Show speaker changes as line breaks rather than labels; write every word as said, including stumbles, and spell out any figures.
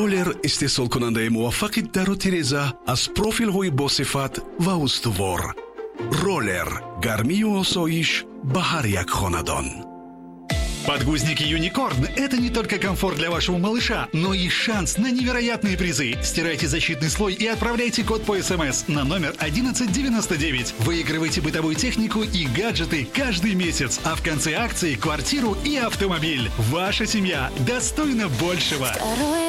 ролер истеҳсолкунандаи муваффақи дару тиреза аз профилҳои босифат ва устувор. Ролер гармию осоиш ба ҳар як хонадон.
Подгузники «Юникорн» — это не только комфорт для вашего малыша, но и шанс на невероятные призы. Стирайте защитный слой и отправляйте код по СМС на номер одиннадцать девяносто девять. Выигрывайте бытовую технику и гаджеты каждый месяц. А в конце акции — квартиру и автомобиль. Ваша семья достойна большего.